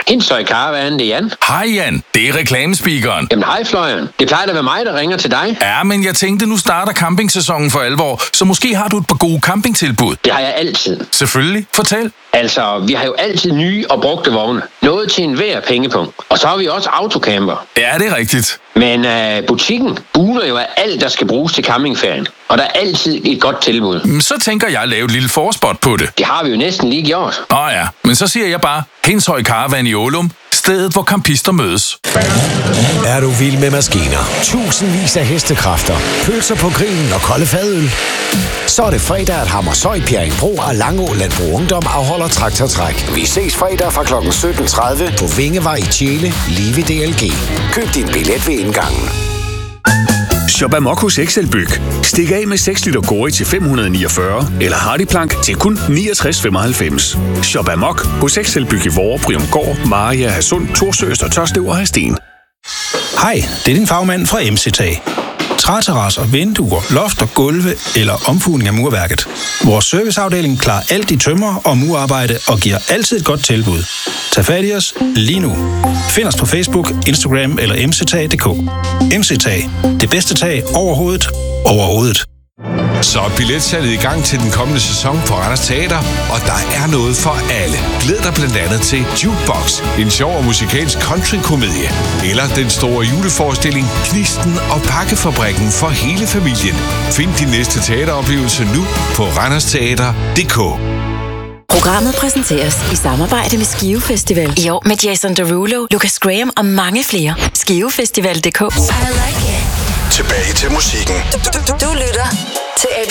Hindshøj Caravan, det er Jan. Hej Jan, det er reklamespeakeren. Jamen hej Florian. Det plejer da at være mig, der ringer til dig. Ja, men jeg tænkte, nu starter campingsæsonen for alvor, så måske har du et par gode campingtilbud. Det har jeg altid. Selvfølgelig, fortæl. Altså, vi har jo altid nye og brugte vogne. Noget til enhver pengepunkt. Og så har vi også autocamper. Ja, det er rigtigt. Men butikken buner jo af alt, der skal bruges til campingferien. Og der er altid et godt tilbud. Så tænker jeg at lave et lille forspot på det. Det har vi jo næsten lige gjort. Ja, men så siger jeg bare, Hindshøj Caravan i Ålum, stedet hvor campister mødes. Er du vild med maskiner? Tusindvis af hestekræfter, pølser på grillen og kolde fadøl? Så er det fredag, at Hammershøj, Bjerringbro og Langå Landbrug Ungdom afholder traktortræk. Vi ses fredag fra kl. 17.30 på Vingevej i Tjele, lige ved DLG. Køb din billet ved indgangen. Shop Amok hos Excelbyg. Stik af med 6 liter Gori til 549, eller Hardiplank til kun 69,95. Shop Amok hos Excelbyg i Vorre, Bryumgård, Maria, Hadsund, Torsøst og Tørslev og Hadsten. Hej, det er din fagmand fra MC-Tag. Træterrasser, vinduer, loft og gulve eller omfugning af murværket. Vores serviceafdeling klarer alt i tømmer og murarbejde og giver altid et godt tilbud. Tag fat i os lige nu. Find os på Facebook, Instagram eller mctag.dk. MC-Tag. Det bedste tag overhovedet. Så er billetsalget i gang til den kommende sæson på Randers Teater, og der er noget for alle. Glæd dig blandt andet til Jukebox, en sjov og musikalsk country-komedie. Eller den store juleforestilling Knisten og Pakkefabrikken for hele familien. Find din næste teateroplevelse nu på randersteater.dk. Programmet præsenteres i samarbejde med Skive Festival. I år med Jason Derulo, Lucas Graham og mange flere. Skivefestival.dk. Tilbage til musikken. Du lytter til